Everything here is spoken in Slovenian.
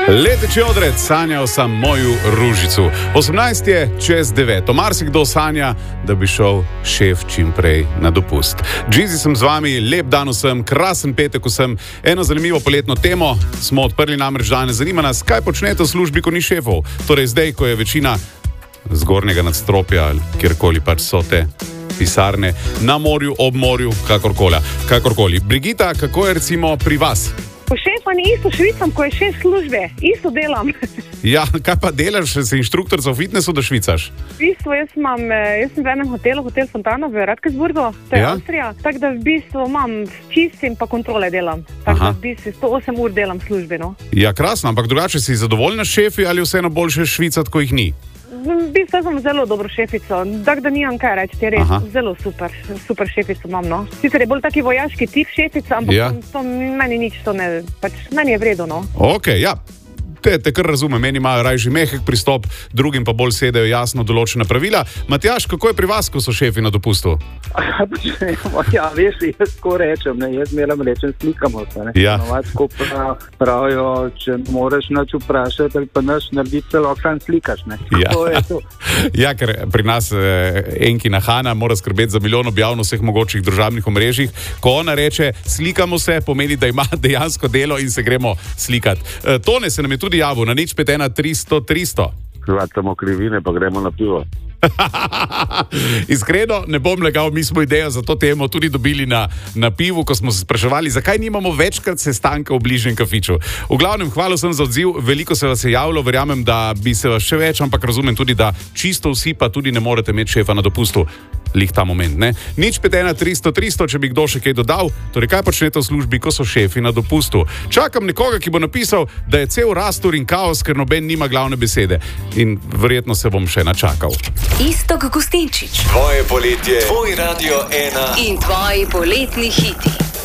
Leteči odred, sanjal sem moju ružicu. 18 je čez 9. Marsikdo sanja, da bi šel šef čim prej na dopust. Džizi sem z vami, lep dan vsem, krasen petek vsem. Eno zanimivo poletno temo smo odprli namreč danes. Zanima nas, kaj počnete v službi, ko ni šefov. Torej zdaj, ko je večina zgornjega nadstropja, kjerkoli pač so te pisarne, na morju, ob morju, kakorkoli. Brigita, kako je recimo pri vas? Ko šefa ni isto švicam, ko je šef službe. Isto delam. Ja, kaj pa delaš, si inštruktorica v fitnessu, da švicaš? V bistvu, jaz sem v enem hotelu, Hotel Fontana v Radkersburgu, to je Avstrija. Tako da v bistvu imam čistim pa kontrole delam. Tako da v bistvu 108 ur delam službeno. Ja, krasno, ampak drugače si zadovoljna s šefi ali vseeno boljše švicat, ko jih ni? V bistvu sem zelo dobro šefico, tako da nimam kaj reči, je res zelo super šefico imam, no. Sicer je bolj taki vojaški tip šefica, ampak to meni nič, to ne, pač meni je vredo, no. Ok, ja. Te kar razume, meni imajo rajši mehek pristop, drugim pa bolj sedajo jasno določena pravila. Matjaž, kako je pri vas, ko so šefi na dopustu? Ja, veš, jaz tako rečem, ne, jaz meram rečem, slikamo se, ne. Ja. Novatsko pravijo, če moraš nič vprašati ali pa nič narediti, celo sam slikaš, ne. Ja. To je to. Ja, ker pri nas Enkina Hana mora skrbeti za milijon objav na vseh mogočih družabnih omrežjih. Ko ona reče, slikamo se, pomeni, da ima dejansko delo in se gremo slikati. Tone se nam je tudi javil na 051 300 300. Hvatamo krivine, pa gremo na pivo. Iskreno, ne bom lagal, mi smo idejo za to temo tudi dobili na pivu, ko smo se spraševali, zakaj nimamo večkrat sestanka v bližnjem kafiču. V glavnem, hvala sem za odziv, veliko se vas je javilo, verjamem, da bi se vas še več, ampak razumem tudi, da čisto vsi pa tudi ne morete imeti šefa na dopustu. Lih ta moment, ne? 051 300 300, če bi kdo še kaj dodal, torej kaj počnete v službi, ko so šefi na dopustu. Čakam nekoga, ki bo napisal, da je cel rastur in kaos, ker noben nima glavne besede. In verjetno se bom še načakal. Iztok Gustinčič. Tvoje poletje, tvoj Radio 1 in tvoji poletni hiti.